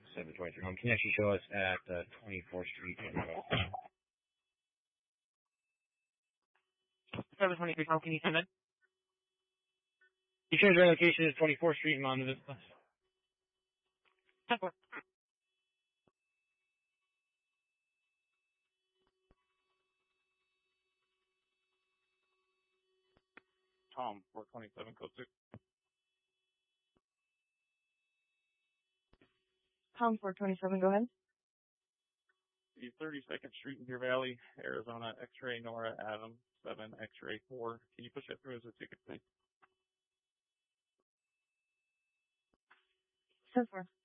723 home. Can you actually show us at 24th Street? 723 home, can you send it? You shows your location is 24th Street in Monte Vista. Tom, 427, code 6. Tom, 427, go ahead. The 32nd Street in Deer Valley, Arizona, X-ray Nora Adam, 7 X-ray 4. Can you push that through as a ticket, please? 10-4.